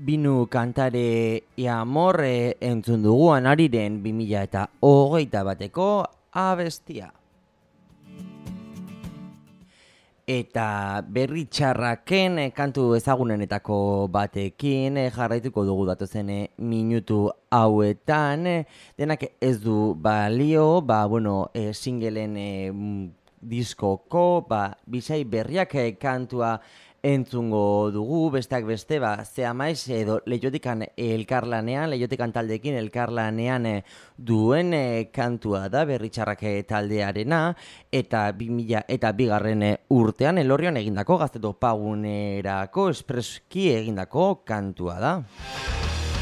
Binu kantare amor entzun dugu Anariren 2021 abestia. Eta berri txarraken kantu ezagunenetako batekin jarraituko dugu datozen minutu hauetan. Denak ez du balio, singelen diskoko, bisai berriak kantua entzungo dugu, besteak beste, Zea Maiz edo Leiotikan elkarlanean, Leiotikan taldeekin elkarlanean duen kantua da, berritxarrak taldearena, eta 2002 urtean Elorrion egindako Gazte Topagunerako espreski egindako kantua da.